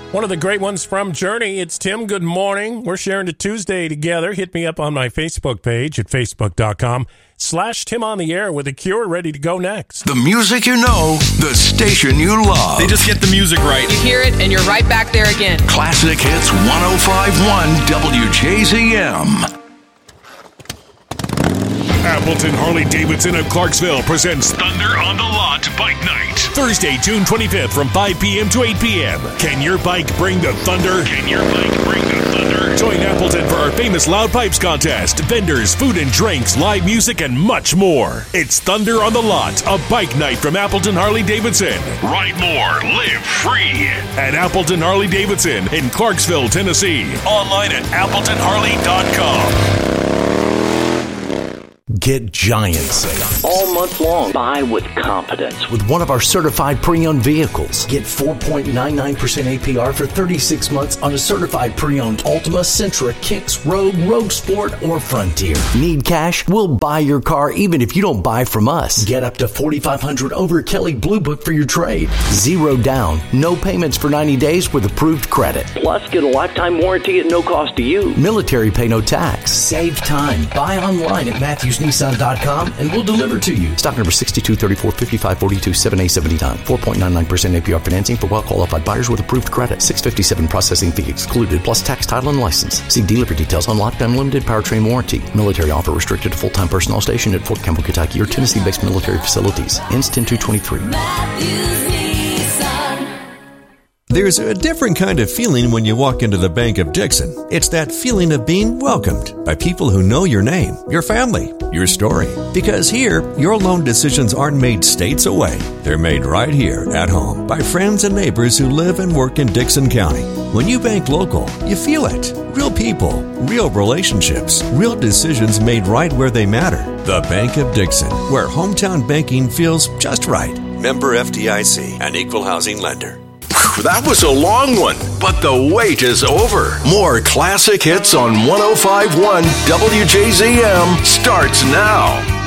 One of the great ones from Journey. It's Tim. Good morning. We're sharing a Tuesday together. Hit me up on my Facebook page at facebook.com/Tim on the air with a cure ready to go next. The music you know, the station you love. They just get the music right. You hear it and you're right back there again. Classic Hits 105.1 WJZM. Appleton Harley-Davidson of Clarksville presents Thunder on the Lot Bike Night. Thursday, June 25th from 5 p.m. to 8 p.m. Can your bike bring the thunder? Can your bike bring the thunder? Join Appleton for our famous Loud Pipes contest, vendors, food and drinks, live music, and much more. It's Thunder on the Lot, a bike night from Appleton Harley-Davidson. Ride more, live free at Appleton Harley-Davidson in Clarksville, Tennessee. Online at AppletonHarley.com. Get Giant Sale. All month long, buy with confidence. With one of our certified pre-owned vehicles. Get 4.99% APR for 36 months on a certified pre-owned Altima, Sentra, Kicks, Rogue Sport, or Frontier. Need cash? We'll buy your car even if you don't buy from us. Get up to $4,500 over Kelly Blue Book for your trade. Zero down, no payments for 90 days with approved credit. Plus, get a lifetime warranty at no cost to you. Military pay no tax. Save time. Buy online at MatthewsNissan.com and we'll deliver to you. Stock number 62345542 7A79. 4.99% APR financing for well-qualified buyers with approved credit. $657 processing fee excluded, plus tax, title, and license. See dealer for details on lockdown limited powertrain warranty. Military offer restricted to full-time personnel stationed at Fort Campbell, Kentucky or Tennessee-based military facilities. Ends 10/2/23. There's a different kind of feeling when you walk into the Bank of Dixon. It's that feeling of being welcomed by people who know your name, your family, your story. Because here, your loan decisions aren't made states away. They're made right here at home by friends and neighbors who live and work in Dixon County. When you bank local, you feel it. Real people, real relationships, real decisions made right where they matter. The Bank of Dixon, where hometown banking feels just right. Member FDIC, an equal housing lender. That was a long one, but the wait is over. More classic hits on 105.1 WJZM starts now.